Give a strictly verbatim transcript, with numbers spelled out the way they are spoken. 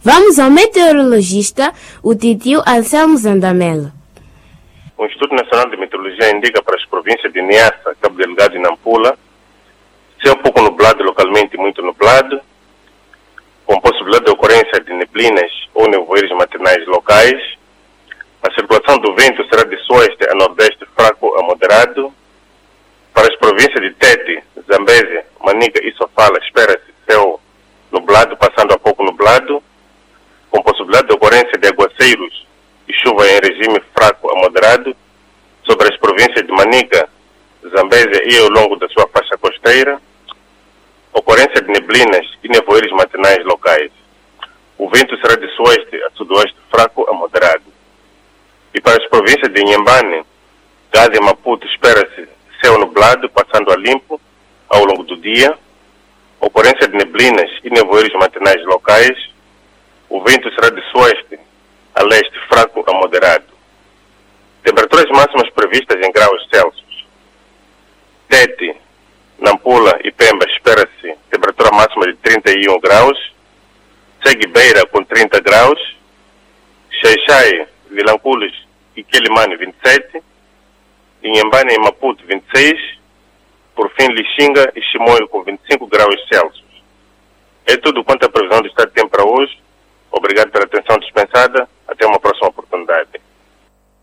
Vamos ao meteorologista, o titio Anselmo Zandamela. O Instituto Nacional de Meteorologia indica para as províncias de Niassa, Cabo Delgado e Nampula céu pouco nublado, localmente muito nublado, com possibilidade de ocorrência de neblinas ou nevoeiros matinais locais. A circulação do vento será de suoeste a nordeste fraco a moderado. Para as províncias de Tete, Zambésia, Manica e Sofala, espera-se céu nublado, passando a pouco nublado, com possibilidade de ocorrência de aguaceiros e chuva em regime fraco a moderado sobre as províncias de Manica, Zambésia e ao longo da sua faixa costeira. Ocorrência de neblinas e nevoeiros matinais locais. O vento será de suoeste a sudoeste fraco a moderado. E para as províncias de Inhambane, Gaza e Maputo, espera-se céu nublado, passando a limpo ao longo do dia. Ocorrência de neblinas e nevoeiros matinais locais. O vento será de suoeste a leste fraco a moderado. Temperaturas máximas previstas em graus Celsius. Tete, Nampula e Pemba, espera-se temperatura máxima de trinta e um graus. Segue Beira com trinta graus. Xai-Xai, Vilanculos e Quelimane, vinte e sete. Inhambane e Maputo, vinte e seis. Por fim, Lixinga e Chimoio com vinte e cinco graus Celsius. É tudo quanto a previsão do estado de tempo para hoje. Obrigado pela atenção dispensada. Até uma próxima oportunidade.